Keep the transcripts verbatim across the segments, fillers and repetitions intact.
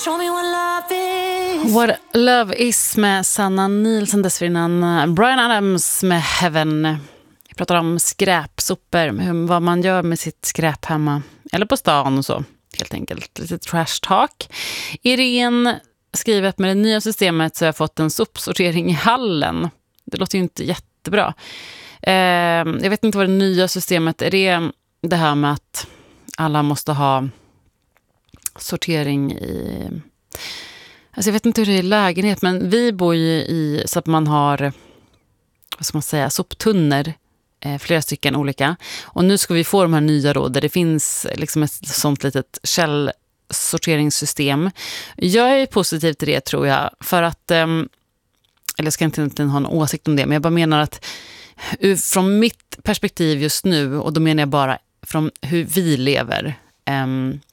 Show me what love is. What Love Is med Sanna Nielsen, dessförinnan Bryan Adams med Heaven. Vi pratar om skräpsopor, hur, vad man gör med sitt skräp hemma eller på stan och så, helt enkelt. Lite trash talk. Irene skriver att med det nya systemet så har jag fått en sopsortering i hallen. Det låter ju inte jättebra. Eh, jag vet inte vad det nya systemet är. Det det här med att alla måste ha sortering i... Alltså jag vet inte hur det är i lägenhet, men vi bor ju i så att man har, vad ska man säga, soptunnor, eh, flera stycken olika. Och nu ska vi få de här nya då, där det finns liksom ett sånt litet källsorteringssystem. Jag är positiv till det, tror jag, för att, eh, eller jag ska inte, inte ha en åsikt om det, men jag bara menar att från mitt perspektiv just nu, och då menar jag bara från hur vi lever, eh,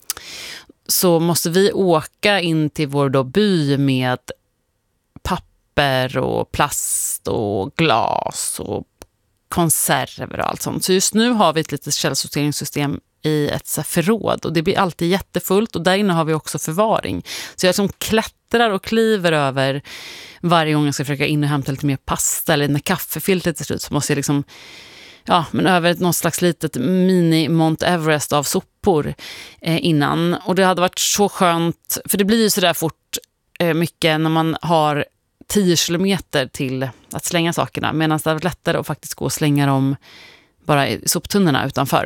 så måste vi åka in till vår då by med papper och plast och glas och konserver och allt sånt. Så just nu har vi ett litet källsorteringssystem i ett så här förråd, och det blir alltid jättefullt, och där inne har vi också förvaring. Så jag liksom klättrar och kliver över varje gång jag ska försöka in och hämta lite mer pasta, eller när kaffefiltret är slut så måste jag liksom, ja, men över någon slags litet mini Mount Everest av sopor eh, innan. Och det hade varit så skönt, för det blir ju så där fort eh, mycket när man har tio kilometer till att slänga sakerna, medan det är lättare att faktiskt gå och slänga dem bara i soptunnorna utanför.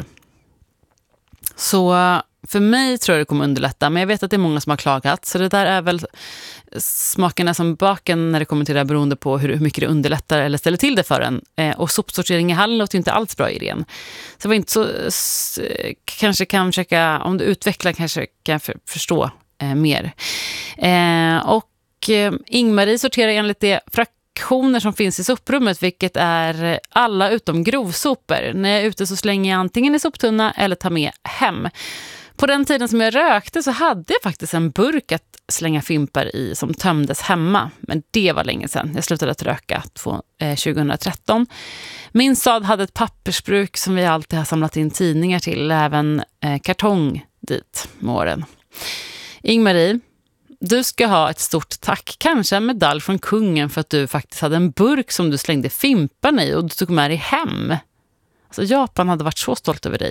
Så för mig tror jag det kommer underlätta, men jag vet att det är många som har klagat, så det där är väl smakerna som baken när det kommer till det här, beroende på hur, hur mycket det underlättar eller ställer till det för en. Eh, och sopsortering i hallen låter ju inte alls bra idén. Så det var inte så, s, kanske kan försöka, om du utvecklar kanske kan för, förstå eh, mer. Eh, och eh, Ingmarie sorterar enligt det fraktioner som finns i soprummet, vilket är alla utom grovsopor. När jag är ute så slänger jag antingen i soptunna eller tar med hem. På den tiden som jag rökte så hade jag faktiskt en burk att slänga fimpar i som tömdes hemma. Men det var länge sedan. Jag slutade att röka tjugohundratretton. Min stad hade ett pappersbruk som vi alltid har samlat in tidningar till. Även eh, kartong dit med åren. Ingmarie, du ska ha ett stort tack. Kanske en medalj från kungen för att du faktiskt hade en burk som du slängde fimparna i och du tog med dig hem. Alltså Japan hade varit så stolt över dig.